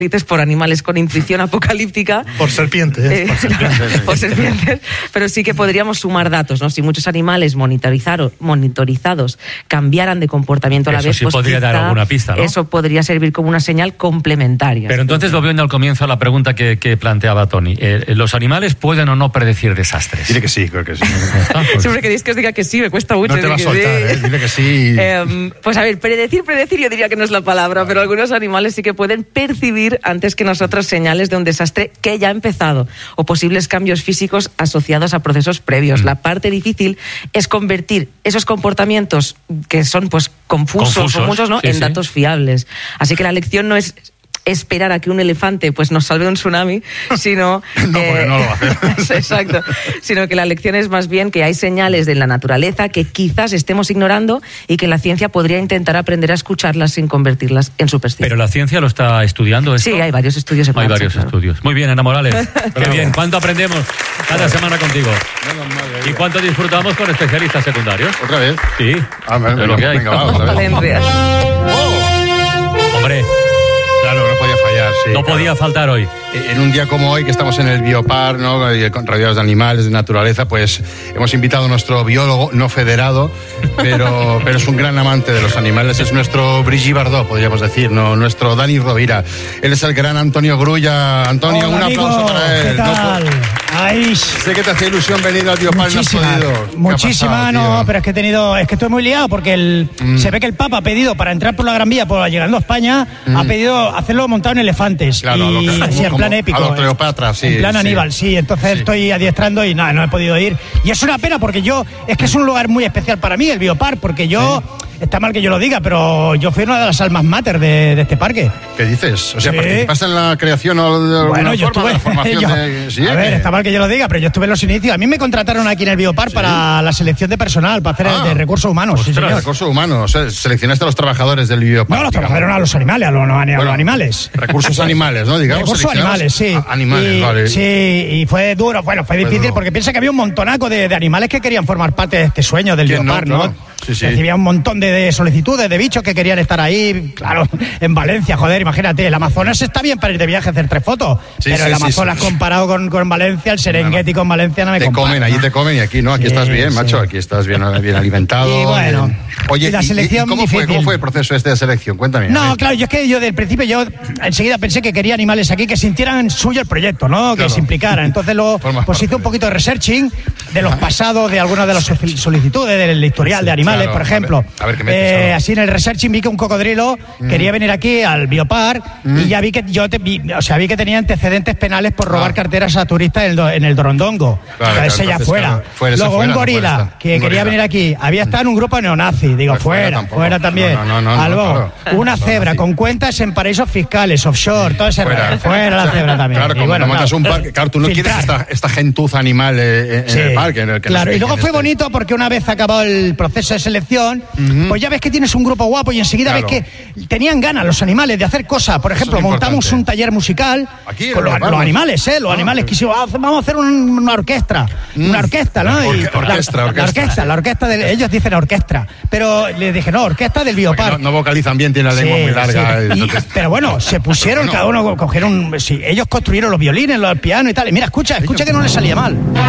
por animales con intuición apocalíptica. Por serpientes. Por serpientes. Pero sí que podríamos sumar datos, ¿no? Si muchos animales monitorizados cambiaran de comportamiento a la vez, sí pues podría dar alguna pista, ¿no? Eso podría servir como una señal complementaria. Pero entonces, volviendo al comienzo a la pregunta que planteaba Toni, ¿los animales pueden o no predecir desastres? Dile que sí, creo que sí. Siempre que dices que os diga que sí, me cuesta mucho. No te va a soltar, dile que sí. Pues a ver, predecir yo diría que no es la palabra, pero algunos animales sí que pueden percibir antes que nosotros señales de un desastre que ya ha empezado o posibles cambios físicos asociados a procesos previos. La parte difícil es convertir esos comportamientos que son pues confusos o muchos, ¿no? Sí, en datos fiables. Así que la lección no es esperar a que un elefante pues nos salve de un tsunami, sino no, porque no lo va a hacer. Exacto, sino que la lección es más bien que hay señales de la naturaleza que quizás estemos ignorando y que la ciencia podría intentar aprender a escucharlas sin convertirlas en superstición. Pero la ciencia lo está estudiando esto. Sí, hay varios estudios en marcha, claro. Estudios. Muy bien, Ana Morales. Qué bien. ¿Cuánto aprendemos cada semana contigo? ¿Y cuánto disfrutamos con especialistas secundarios? ¿Otra vez? Sí. Venga, lo que hay. Venga, vamos a ver. Hombre. Claro, no podía fallar, sí. No podía faltar hoy. En un día como hoy, que estamos en el Biopar, ¿no? Con rodeados de animales, de naturaleza, pues hemos invitado a nuestro biólogo, no federado, pero es un gran amante de los animales. Es nuestro Brigitte Bardot, podríamos decir, ¿no? Nuestro Dani Rovira. Él es el gran Antonio Grulla. Antonio, hola, un aplauso para él. ¿Qué tal? Sé que te hace ilusión venir al Biopar. Muchísima, no, pero es que estoy muy liado porque se ve que el Papa ha pedido para entrar por la Gran Vía, llegando a España, ha pedido hacerlo montado en elefantes. Claro, en plan épico. A los Cleopatra, sí. En plan Aníbal, sí. Entonces estoy adiestrando y no he podido ir. Y es una pena porque es que es un lugar muy especial para mí, el Biopar, porque yo... Sí. Está mal que yo lo diga, pero yo fui una de las almas mater de este parque. ¿Qué dices? O sea, ¿participaste en la creación o de bueno, yo forma, estuve... la formación ¿Sí? A ver, está mal que yo lo diga, pero yo estuve en los inicios. A mí me contrataron aquí en el Biopar para la selección de personal, para hacer de recursos humanos. Ostras, sí, señor. Recursos humanos. Seleccionaste a los trabajadores del Biopar. No, los trabajadores a los animales, a los animales. Recursos animales, ¿no? Digamos. Recursos animales, sí. Animales, vale. Sí, y fue duro. Bueno, fue difícil porque piensa que había un montonaco de animales que querían formar parte de este sueño del Biopar, ¿no? Sí. Recibía un montón de solicitudes de bichos que querían estar ahí, claro, en Valencia, joder, imagínate, el Amazonas está bien para ir de viaje a hacer 3 fotos, pero el Amazonas comparado con Valencia, el Serengeti con Valencia no me compara. Allí te comen y aquí no, aquí estás bien, macho, aquí estás bien alimentado. Y bueno, oye, y la selección ¿cómo fue el proceso de selección? Cuéntame. No, claro, yo del principio enseguida pensé que quería animales aquí que sintieran suyo el proyecto, ¿no? Que se implicaran. Entonces pues hice un poquito de researching de los pasados de algunas de las solicitudes del historial de animales, por ejemplo. A ver, ¿qué así en el researching vi que un cocodrilo quería venir aquí al Biopar y ya vi que vi que tenía antecedentes penales por robar carteras a turistas en el Dorondongo. Ese ya fuera. Luego un gorila que quería venir aquí, había estado en un grupo neonazi, digo, fuera también. Algo, una cebra con cuentas en paraísos fiscales, offshore, todo ese fuera la cebra también. Claro, como montas un parque, claro, tú no quieres esta gentuza animal en el parque. Claro, y luego fue bonito porque una vez acabado el proceso de selección, pues ya ves que tienes un grupo guapo y enseguida ves que tenían ganas los animales de hacer cosas. Por ejemplo, montamos un taller musical con los animales, los animales quisimos, vamos a hacer una orquesta, ¿no? La orquesta ellos dicen orquesta, pero les dije, no, orquesta del Biopar. No vocalizan bien, tienen la lengua muy larga. Pero bueno, se pusieron, cada uno cogieron, ellos construyeron los violines, los pianos y tal. Y mira, escucha que no les salía mal.